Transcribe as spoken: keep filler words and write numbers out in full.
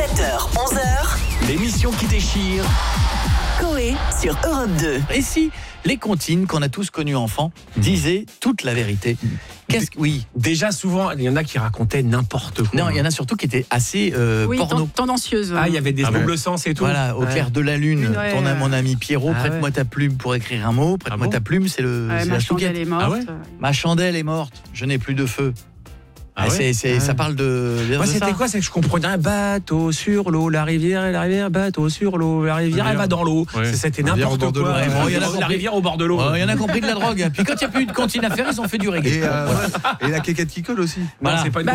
sept heures, onze heures. L'émission qui déchire. Coé sur Europe deux. Et si les comptines qu'on a tous connues enfants disaient toute la vérité? Qu'est-ce que... Oui. Déjà, souvent, il y en a qui racontaient n'importe quoi. Non, il y en a surtout qui étaient assez euh, Oui, porno. ten- tendancieuse. Ah, il y avait des Ah doubles ouais. sens et tout. Voilà, au Ouais. clair de la lune, Lune, ouais, ton ouais. mon ami Pierrot, Ah prête-moi ouais. ta plume pour écrire un mot, prête-moi Ah bon ta plume, c'est le Ouais, c'est ma la chandelle chouquette. est morte. Ah ouais Ma chandelle est morte, je n'ai plus de feu. Ah Ah, ouais c'est, c'est, Ah ça ouais. parle de, de Moi, de c'était ça. quoi? C'est que je comprenais un bateau sur l'eau, la rivière et la rivière, bateau sur l'eau, la rivière, elle va dans l'eau. Ouais. C'était Rivière au n'importe bord de quoi. l'eau. Ouais, bon, il y en a la compris. rivière au bord de l'eau. Ouais, il y en a compris de la drogue. Puis quand il n'y a plus de comptine à faire, ils ont fait du reggae. Et, euh, ouais. Et la quéquette qui colle aussi. Non, Voilà. c'est pas une